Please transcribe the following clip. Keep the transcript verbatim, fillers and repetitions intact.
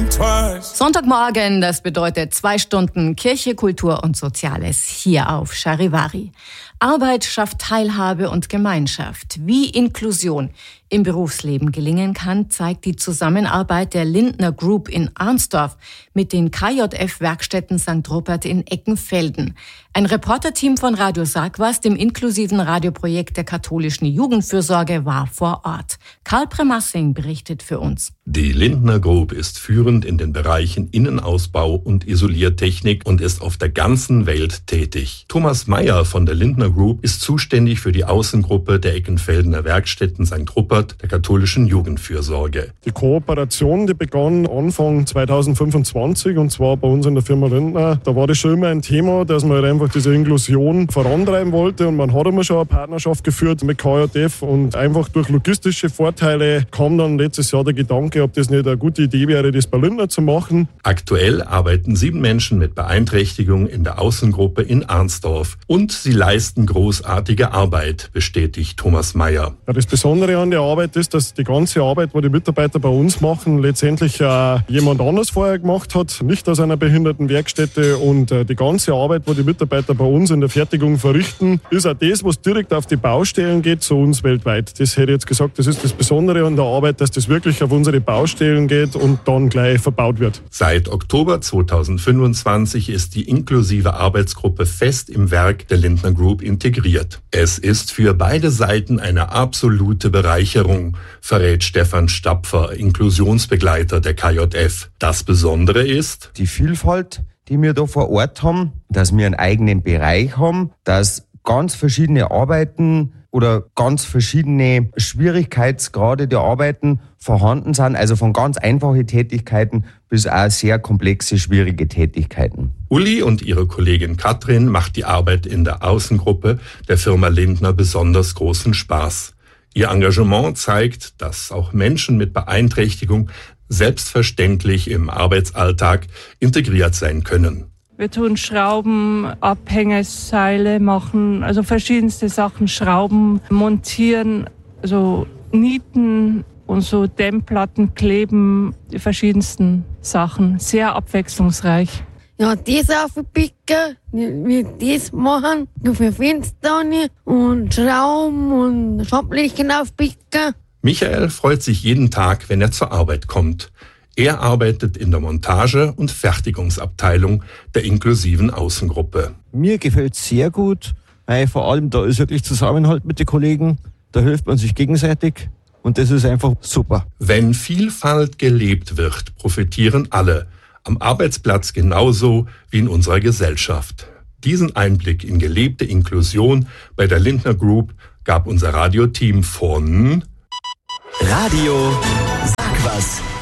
think twice. Sonntagmorgen, das bedeutet zwei Stunden Kirche, Kultur und Soziales hier auf Charivari. Arbeit schafft Teilhabe und Gemeinschaft. Wie Inklusion im Berufsleben gelingen kann, zeigt die Zusammenarbeit der Lindner Group in Arnsdorf mit den K J F-Werkstätten Sankt Rupert in Eckenfelden. Ein Reporterteam von Radio Sagwas, dem inklusiven Radioprojekt der katholischen Jugendfürsorge, war vor Ort. Karl Premassing berichtet für uns. Die Lindner Group ist führend in den Bereichen Innenausbau und Isoliertechnik und ist auf der ganzen Welt tätig. Thomas Meyer von der Lindner Group ist zuständig für die Außengruppe der Eckenfeldener Werkstätten Sankt Rupert der katholischen Jugendfürsorge. Die Kooperation, die begann Anfang zweitausendfünfundzwanzig und zwar bei uns in der Firma Lindner. Da war das schon immer ein Thema, dass man halt einfach diese Inklusion vorantreiben wollte und man hat immer schon eine Partnerschaft geführt mit K J F und einfach durch logistische Vorteile kam dann letztes Jahr der Gedanke, ob das nicht eine gute Idee wäre, das bei Lindner zu machen. Aktuell arbeiten sieben Menschen mit Beeinträchtigung in der Außengruppe in Arnsdorf und sie leisten großartige Arbeit, bestätigt Thomas Meyer. Ja, das Besondere an der Arbeit ist, dass die ganze Arbeit, die die Mitarbeiter bei uns machen, letztendlich äh, jemand anders vorher gemacht hat, nicht aus einer Behindertenwerkstätte. Und äh, die ganze Arbeit, die die Mitarbeiter bei uns in der Fertigung verrichten, ist auch das, was direkt auf die Baustellen geht, zu uns weltweit. Das hätte ich jetzt gesagt, das ist das Besondere an der Arbeit, dass das wirklich auf unsere Baustellen geht und dann gleich verbaut wird. Seit Oktober zweitausendfünfundzwanzig ist die inklusive Arbeitsgruppe fest im Werk der Lindner Group integriert. Es ist für beide Seiten eine absolute Bereicherung, verrät Stefan Stapfer, Inklusionsbegleiter der K J F. Das Besondere ist die Vielfalt, die wir da vor Ort haben, dass wir einen eigenen Bereich haben, dass ganz verschiedene Arbeiten oder ganz verschiedene Schwierigkeitsgrade der Arbeiten vorhanden sind, also von ganz einfachen Tätigkeiten bis auch sehr komplexe, schwierige Tätigkeiten. Uli und ihre Kollegin Katrin macht die Arbeit in der Außengruppe der Firma Lindner besonders großen Spaß. Ihr Engagement zeigt, dass auch Menschen mit Beeinträchtigung selbstverständlich im Arbeitsalltag integriert sein können. Wir tun Schrauben, Abhängeseile machen, also verschiedenste Sachen, Schrauben, montieren, also Nieten und so Dämmplatten kleben, die verschiedensten Sachen, sehr abwechslungsreich. Ja, das aufpicken, wie das machen, für Fenster und Schrauben und Schablichen aufpicken. Michael freut sich jeden Tag, wenn er zur Arbeit kommt. Er arbeitet in der Montage- und Fertigungsabteilung der inklusiven Außengruppe. Mir gefällt es sehr gut, weil vor allem da ist wirklich Zusammenhalt mit den Kollegen, da hilft man sich gegenseitig und das ist einfach super. Wenn Vielfalt gelebt wird, profitieren alle. Am Arbeitsplatz genauso wie in unserer Gesellschaft. Diesen Einblick in gelebte Inklusion bei der Lindner Group gab unser Radioteam von Radio Sagwas.